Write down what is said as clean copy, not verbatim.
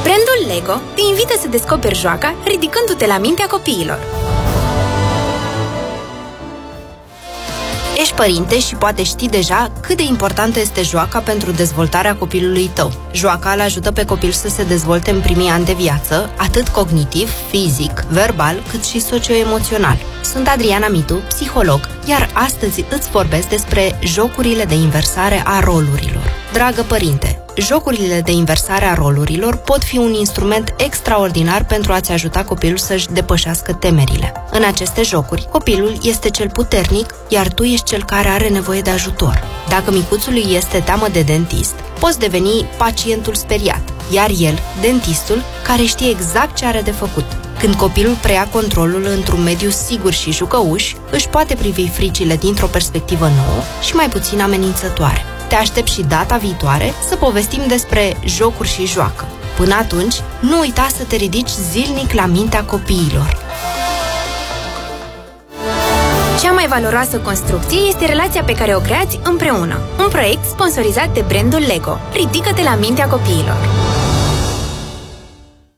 Brandul Lego te invită să descoperi joaca ridicându-te la mintea copiilor. Ești părinte și poate știi deja cât de importantă este joaca pentru dezvoltarea copilului tău. Joaca îl ajută pe copil să se dezvolte în primii ani de viață, atât cognitiv, fizic, verbal, cât și socioemoțional. Sunt Adriana Mitu, psiholog, iar astăzi îți vorbesc despre jocurile de inversare a rolurilor. Dragă părinte, jocurile de inversare a rolurilor pot fi un instrument extraordinar pentru a-ți ajuta copilul să-și depășească temerile. În aceste jocuri, copilul este cel puternic, iar tu ești cel care are nevoie de ajutor. Dacă micuțului este teamă de dentist, poți deveni pacientul speriat, iar el, dentistul, care știe exact ce are de făcut. Când copilul preia controlul într-un mediu sigur și jucăuș, își poate privi fricile dintr-o perspectivă nouă și mai puțin amenințătoare. Te aștept și data viitoare să povestim despre jocuri și joacă. Până atunci, nu uita să te ridici zilnic la mintea copiilor. Cea mai valoroasă construcție este relația pe care o creați împreună. Un proiect sponsorizat de brandul Lego. Ridică-te la mintea copiilor.